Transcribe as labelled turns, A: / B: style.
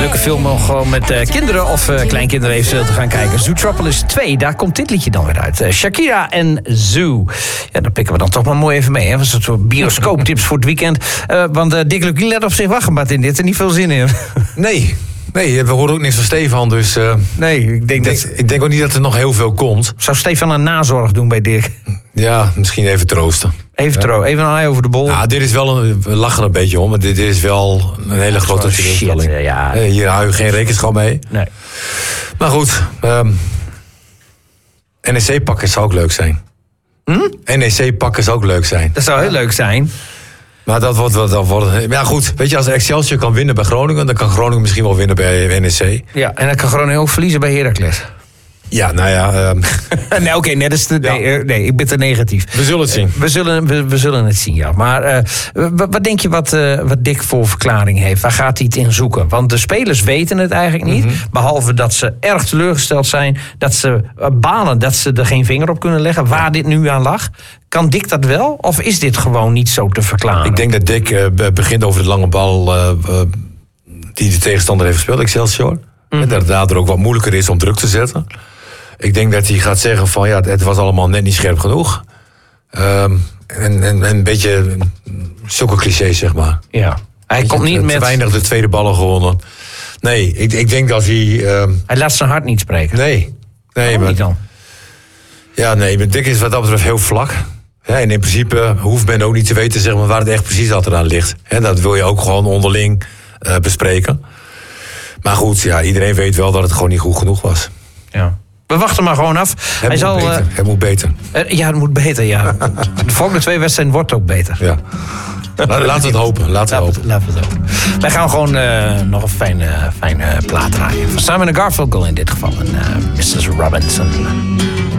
A: leuke film om gewoon met kinderen of kleinkinderen eventueel te gaan kijken. Zootropolis 2, daar komt dit liedje dan weer uit. Shakira en Zoo. Ja, dat pikken we dan toch maar mooi even mee. Hè? Een soort bioscooptips voor het weekend. Want Dick Lukien let op zich wachten, maar in dit er niet veel zin in.
B: Nee, we horen ook niks van Stefan, dus...
A: nee,
B: ik denk ook niet dat er nog heel veel komt.
A: Zou Stefan een nazorg doen bij Dick?
B: Ja, misschien even troosten.
A: Even een ei over de bol.
B: Ja, dit is wel we lachen er een beetje om, maar dit is wel een hele grote teleurstelling.
A: Ja.
B: Hier hou je geen rekenschap mee.
A: Nee.
B: Maar goed, NEC pakken zou ook leuk zijn. NEC pakken zou ook leuk zijn.
A: Dat zou heel leuk zijn.
B: Maar dat wordt... Ja goed, weet je, als Excelsior kan winnen bij Groningen, dan kan Groningen misschien wel winnen bij NEC.
A: Ja, en dan kan Groningen ook verliezen bij Heracles.
B: Ja, nou ja...
A: nee, oké, net is nee, ik ben te negatief.
B: We zullen het zien.
A: We zullen het zien, ja. Maar wat denk je wat Dick voor verklaring heeft? Waar gaat hij het in zoeken? Want de spelers weten het eigenlijk niet. Behalve dat ze erg teleurgesteld zijn. Dat ze balen dat ze er geen vinger op kunnen leggen. Waar dit nu aan lag. Kan Dick dat wel? Of is dit gewoon niet zo te verklaren?
B: Ik denk dat Dick begint over de lange bal... die de tegenstander heeft gespeeld, Excelsior. En dat het daardoor ook wat moeilijker is om druk te zetten. Ik denk dat hij gaat zeggen van ja, het was allemaal net niet scherp genoeg. En een beetje zulke clichés, zeg maar.
A: Ja. Hij komt niet met...
B: Te weinig de tweede ballen gewonnen. Nee, ik denk dat hij...
A: Hij laat zijn hart niet spreken.
B: Nee,
A: maar niet dan?
B: Ja, nee, Dick is wat dat betreft heel vlak. Ja, en in principe hoeft men ook niet te weten, zeg maar, waar het echt precies altijd aan ligt. En dat wil je ook gewoon onderling bespreken. Maar goed, ja, iedereen weet wel dat het gewoon niet goed genoeg was.
A: Ja. We wachten maar gewoon af.
B: Het moet beter.
A: Ja, het moet beter, ja. De volgende 2 wedstrijden wordt ook beter.
B: Ja. Laten we het hopen. Laten we het hopen.
A: Wij gaan gewoon nog een fijne plaat draaien. Van Simon & Garfunkel in dit geval. En Mrs. Robinson.